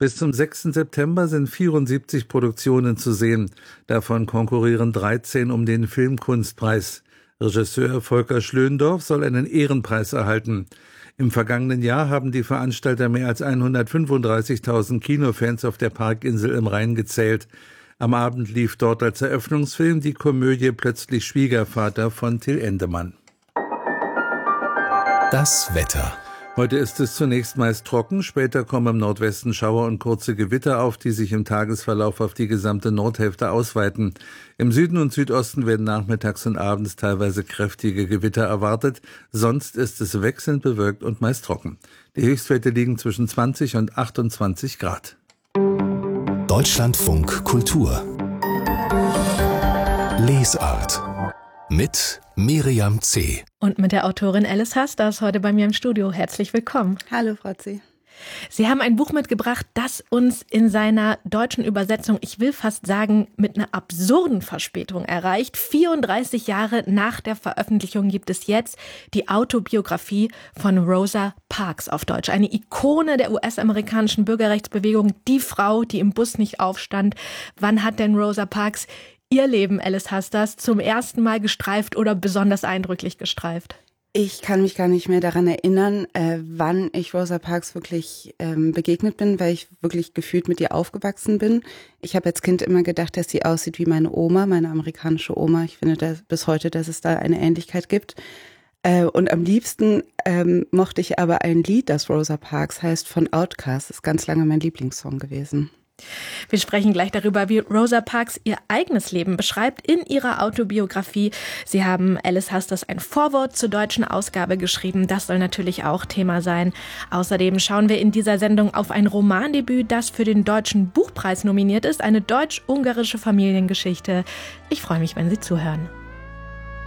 Bis zum 6. September sind 74 Produktionen zu sehen. Davon konkurrieren 13 um den Filmkunstpreis. Regisseur Volker Schlöndorff soll einen Ehrenpreis erhalten. Im vergangenen Jahr haben die Veranstalter mehr als 135.000 Kinofans auf der Parkinsel im Rhein gezählt. Am Abend lief dort als Eröffnungsfilm die Komödie Plötzlich Schwiegervater von Till Endemann. Das Wetter. Heute ist es zunächst meist trocken, später kommen im Nordwesten Schauer und kurze Gewitter auf, die sich im Tagesverlauf auf die gesamte Nordhälfte ausweiten. Im Süden und Südosten werden nachmittags und abends teilweise kräftige Gewitter erwartet, sonst ist es wechselnd bewölkt und meist trocken. Die Höchstwerte liegen zwischen 20 und 28 Grad. Deutschlandfunk Kultur. Lesart. Mit Miriam C. Und mit der Autorin Alice Hasters heute bei mir im Studio. Herzlich willkommen. Hallo, Frau C. Sie haben ein Buch mitgebracht, das uns in seiner deutschen Übersetzung, ich will fast sagen, mit einer absurden Verspätung erreicht. 34 Jahre nach der Veröffentlichung gibt es jetzt die Autobiografie von Rosa Parks auf Deutsch. Eine Ikone der US-amerikanischen Bürgerrechtsbewegung, die Frau, die im Bus nicht aufstand. Wann hat denn Rosa Parks Ihr Leben, Alice Hasters, zum ersten Mal gestreift oder besonders eindrücklich gestreift? Ich kann mich gar nicht mehr daran erinnern, wann ich Rosa Parks wirklich begegnet bin, weil ich wirklich gefühlt mit ihr aufgewachsen bin. Ich habe als Kind immer gedacht, dass sie aussieht wie meine Oma, meine amerikanische Oma. Ich finde bis heute, dass es da eine Ähnlichkeit gibt. Und am liebsten mochte ich aber ein Lied, das Rosa Parks heißt, von Outkast. Das ist ganz lange mein Lieblingssong gewesen. Wir sprechen gleich darüber, wie Rosa Parks ihr eigenes Leben beschreibt in ihrer Autobiografie. Sie haben Alice Hasters ein Vorwort zur deutschen Ausgabe geschrieben. Das soll natürlich auch Thema sein. Außerdem schauen wir in dieser Sendung auf ein Romandebüt, das für den Deutschen Buchpreis nominiert ist. Eine deutsch-ungarische Familiengeschichte. Ich freue mich, wenn Sie zuhören.